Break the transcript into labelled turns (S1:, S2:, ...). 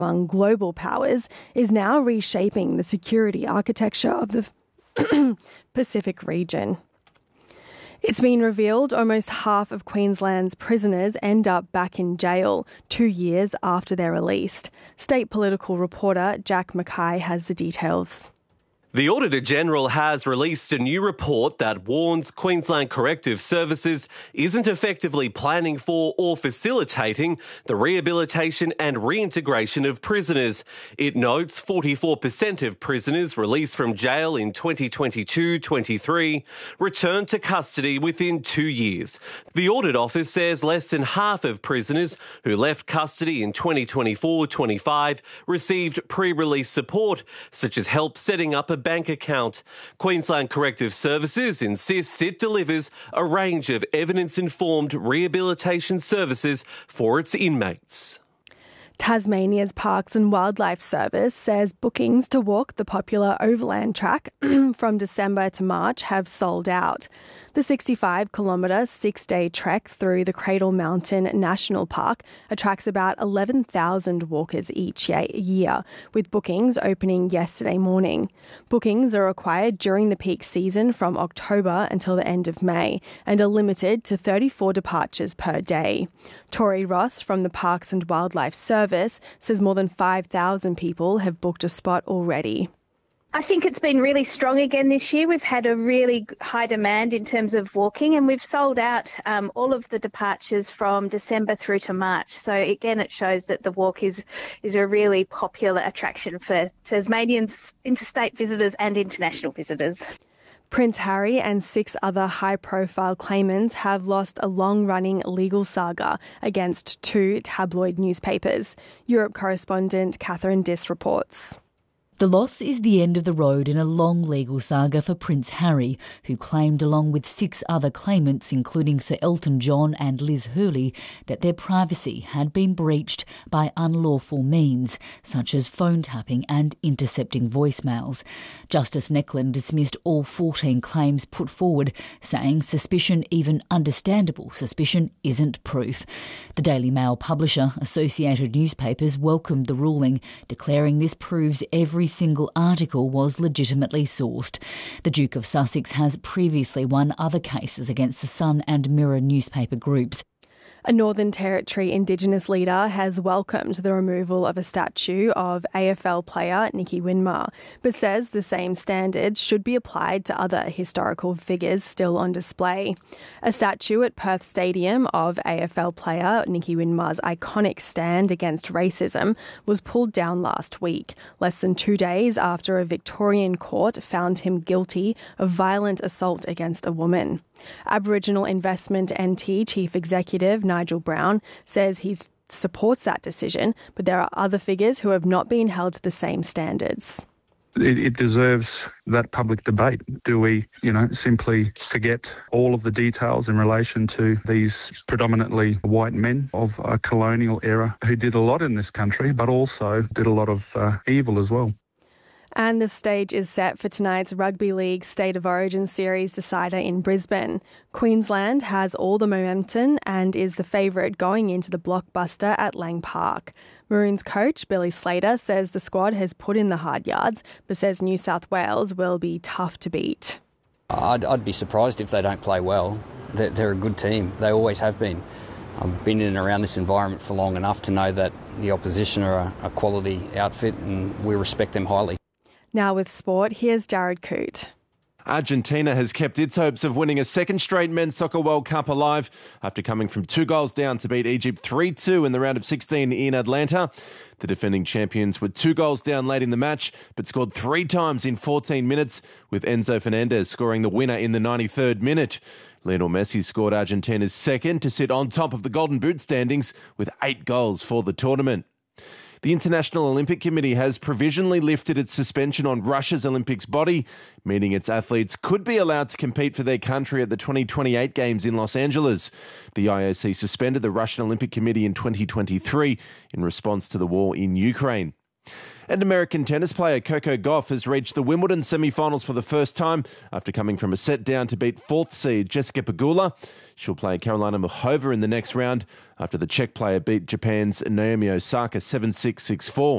S1: among global powers is now reshaping the security architecture of the Pacific region. It's been revealed almost half of Queensland's prisoners end up back in jail 2 years after they're released. State political reporter Jack Mackay has the details.
S2: The Auditor-General has released a new report that warns Queensland Corrective Services isn't effectively planning for or facilitating the rehabilitation and reintegration of prisoners. It notes 44% of prisoners released from jail in 2022-23 returned to custody within 2 years. The Audit Office says less than half of prisoners who left custody in 2024-25 received pre-release support, such as help setting up a bank account. Queensland Corrective Services insists it delivers a range of evidence-informed rehabilitation services for its inmates.
S1: Tasmania's Parks and Wildlife Service says bookings to walk the popular Overland Track from December to March have sold out. The 65-kilometre, 6-day trek through the Cradle Mountain National Park attracts about 11,000 walkers each year, with bookings opening yesterday morning. Bookings are required during the peak season from October until the end of May and are limited to 34 departures per day. Tori Ross from the Parks and Wildlife Service says more than 5,000 people have booked a spot already.
S3: I think it's been really strong again this year. We've had a really high demand in terms of walking, and we've sold out all of the departures from December through to March. So again, it shows that the walk is a really popular attraction for Tasmanians, interstate visitors and international visitors.
S1: Prince Harry and 6 other high-profile claimants have lost a long-running legal saga against 2 tabloid newspapers. Europe correspondent Catherine Diss reports.
S4: The loss is the end of the road in a long legal saga for Prince Harry, who claimed along with 6 other claimants, including Sir Elton John and Liz Hurley, that their privacy had been breached by unlawful means, such as phone tapping and intercepting voicemails. Justice Necklin dismissed all 14 claims put forward, saying suspicion, even understandable suspicion, isn't proof. The Daily Mail publisher, Associated Newspapers, welcomed the ruling, declaring this proves every single article was legitimately sourced. The Duke of Sussex has previously won other cases against the Sun and Mirror newspaper groups.
S1: A Northern Territory Indigenous leader has welcomed the removal of a statue of AFL player Nicky Winmar, but says the same standards should be applied to other historical figures still on display. A statue at Perth Stadium of AFL player Nicky Winmar's iconic stand against racism was pulled down last week, less than 2 days after a Victorian court found him guilty of violent assault against a woman. Aboriginal Investment NT Chief Executive Nigel Brown says he supports that decision, but there are other figures who have not been held to the same standards.
S5: It deserves that public debate. Do we, simply forget all of the details in relation to these predominantly white men of a colonial era who did a lot in this country, but also did a lot of evil as well?
S1: And the stage is set for tonight's Rugby League State of Origin Series decider in Brisbane. Queensland has all the momentum and is the favourite going into the blockbuster at Lang Park. Maroons coach Billy Slater says the squad has put in the hard yards, but says New South Wales will be tough to beat.
S6: I'd be surprised if they don't play well. They're a good team. They always have been. I've been in and around this environment for long enough to know that the opposition are a quality outfit and we respect them highly.
S1: Now with sport, here's Jared Coote.
S7: Argentina has kept its hopes of winning a second straight Men's Soccer World Cup alive after coming from 2 goals down to beat Egypt 3-2 in the round of 16 in Atlanta. The defending champions were 2 goals down late in the match, but scored 3 times in 14 minutes, with Enzo Fernandez scoring the winner in the 93rd minute. Lionel Messi scored Argentina's second to sit on top of the Golden Boot standings with 8 goals for the tournament. The International Olympic Committee has provisionally lifted its suspension on Russia's Olympics body, meaning its athletes could be allowed to compete for their country at the 2028 Games in Los Angeles. The IOC suspended the Russian Olympic Committee in 2023 in response to the war in Ukraine. And American tennis player Coco Gauff has reached the Wimbledon semi-finals for the first time after coming from a set down to beat fourth seed Jessica Pegula. She'll play Karolina Muchova in the next round after the Czech player beat Japan's Naomi Osaka 7-6, 6-4.